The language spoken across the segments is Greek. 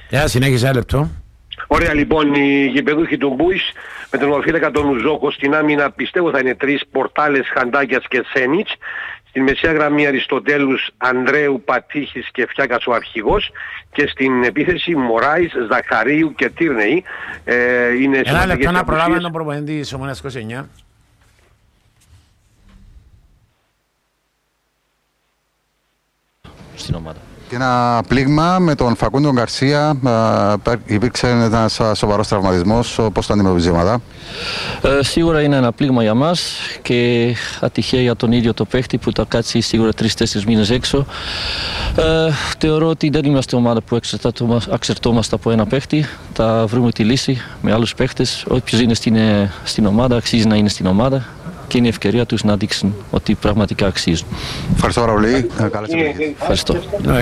Συνέχισε ένα λεπτό. Ωραία, λοιπόν, οι γηπεδούχοι του Μπούις με τον οφείλεκα τον Ουζόκο στην άμυνα πιστεύω θα είναι 3 Πορτάλες, Χαντάκιας και Σένιτς. Στην μεσαία γραμμή Αριστοτέλους, Ανδρέου, Πατήχης και Φτιάκας ο αρχηγός. Και στην επίθεση Μωράης, Ζαχαρίου και Τύρνεϊ. Ένα λεπτό να προλάβουμε τον προπονητή της Ομόνοιας 29. Στην ομάδα. Και ένα πλήγμα με τον Φακούντο Γκαρσία, υπήρξε ένας σοβαρός τραυματισμός, πώς το αντιμετωπίζει η ομάδα? Σίγουρα είναι ένα πλήγμα για μας και ατυχία για τον ίδιο το παίχτη που θα κάτσει σίγουρα 3-4 μήνες έξω. Θεωρώ ότι δεν είμαστε ομάδα που εξαρτώμαστε από ένα παίχτη. Θα βρούμε τη λύση με άλλους παίχτες. Όποιος είναι στην ομάδα αξίζει να είναι στην ομάδα. Και είναι η ευκαιρία τους να δείξουν ότι πραγματικά αξίζουν. Ευχαριστώ πάρα πολύ. Ευχαριστώ.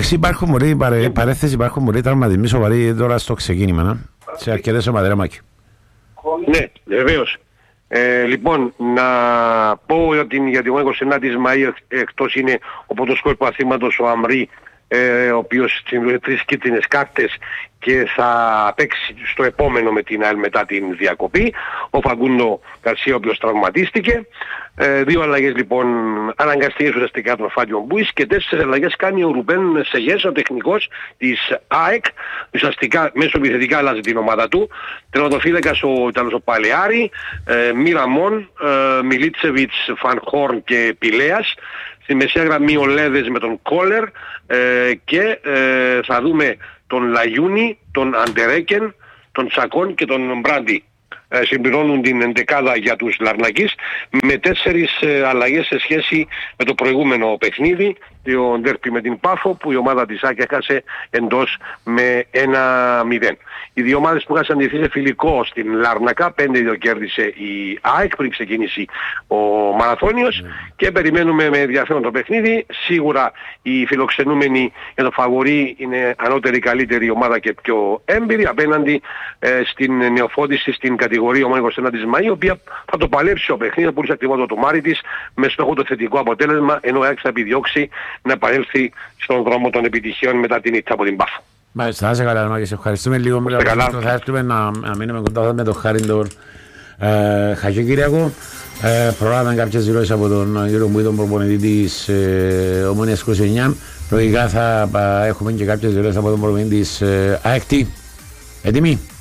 Υπάρχουν πολλοί τραυματισμοί σοβαροί τώρα στο ξεκίνημα, σε αρκετές ομάδες, Μάκη. Ναι, βεβαίως. Λοιπόν, να πω για την 29 της Μαΐου εκτός είναι ο πρωτοσκόρης του αθλήματος ο Αμρή, ο οποίος συμπλήρωσε 3 κίτρινες κάρτες και θα παίξει στο επόμενο με την ΑΕΛ μετά την διακοπή. Ο Φαγκούντο Γκαρσία, ο οποίος τραυματίστηκε. 2 αλλαγές λοιπόν αναγκαστικές ουσιαστικά των Φάντιον Μπούις και 4 αλλαγές κάνει ο Ρουμπέν Σεγές, ο τεχνικός της ΑΕΚ. Ουσιαστικά μέσω επιθετικά αλλάζει την ομάδα του. Τερματοφύλακας ο Ιταλός ο Παλαιάρη, Μιραμόν, Μιλίτσεβιτς, Φανχόρν και Πηλέας. Στη μεσαία γραμμή ο Λέδες με τον Κόλερ και θα δούμε τον Λαγιούνι, τον Αντερέκεν, τον Τσακόν και τον Μπράντι. Συμπληρώνουν την εντεκάδα για τους Λαρνακείς με 4 αλλαγές σε σχέση με το προηγούμενο παιχνίδι, το ντέρπι με την Πάφο, που η ομάδα της ΑΕΚ έχασε εντός με 1-0. Οι δύο ομάδες που είχαν συναντηθεί σε φιλικό στην Λάρνακα, 5-2 κέρδισε η ΑΕΚ πριν ξεκινήσει ο Μαραθώνιος και περιμένουμε με ενδιαφέρον το παιχνίδι. Σίγουρα οι φιλοξενούμενοι για το φαβορί είναι ανώτερη καλύτερη ομάδα και πιο έμπειρη απέναντι στην νεοφώτιση στην κατηγορία Ομόνια 21 της Μαΐου, η οποία θα το παλέψει το παιχνίδι, πολύ ακτιβότατο το Μάρι της, με στόχο το θετικό αποτέλεσμα, ενώ ΑΕΚ θα επιδιώξει να επανέλθει στον δρόμο των επιτυχιών μετά την ήττα από την Πάφο. Μάλιστα, να είσαι καλά, Μάκη, σε ευχαριστούμε λίγο. Θα έρθουμε να μείνουμε κοντά με τον Χάρη τον Χαγιοκυριακό. Προλάβαμε κάποιες δηλώσεις από τον κύριο Μπούι, τον προπονητή της Ομόνοιας 29. Λογικά θα έχουμε και κάποιες δηλώσεις από τον προπονητή της ΑΕΚ. Έτοιμοι?